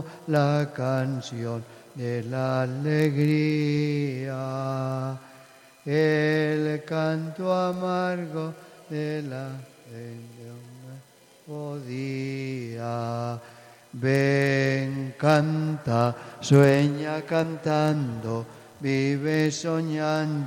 cantando la canción de la alegría, el canto amargo de la podía. Ven, canta, sueña cantando, vive soñando.